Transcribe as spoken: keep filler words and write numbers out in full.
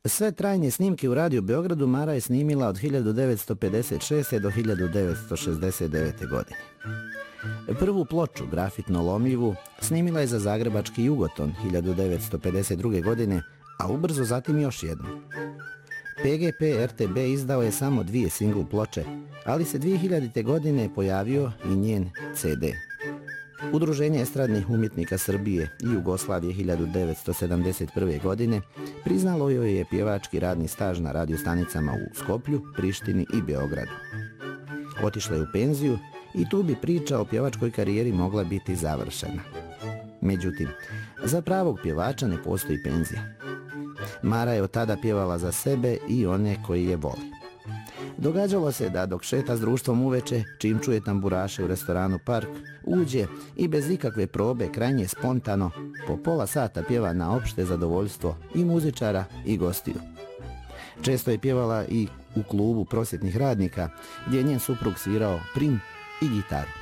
Sve trajne snimke u Radio Beogradu Mara je snimila od hiljadu devetsto pedeset šeste. do hiljadu devetsto šezdeset devete. godine. Prvu ploču, grafitno lomljivu, snimila je za zagrebački Jugoton hiljadu devetsto pedeset druge. godine, a ubrzo zatim još jednu. P G P R T B izdao je samo dvije singl ploče, ali se dvije hiljadite. godine pojavio i njen C D. Udruženje estradnih umjetnika Srbije i Jugoslavije hiljadu devetsto sedamdeset prve. godine priznalo joj je pjevački radni staž na radiostanicama u Skoplju, Prištini i Beogradu. Otišla je u penziju i tu bi priča o pjevačkoj karijeri mogla biti završena. Međutim, za pravog pjevača ne postoji penzija. Mara je od tada pjevala za sebe i one koji je voli. Događalo se da dok šeta s društvom uveče, čim čuje tamburaše u restoranu Park, uđe i bez ikakve probe, krajnje spontano, po pola sata pjeva na opšte zadovoljstvo i muzičara i gostiju. Često je pjevala i u klubu prosvjetnih radnika, gdje je njen suprug svirao prim i gitaru.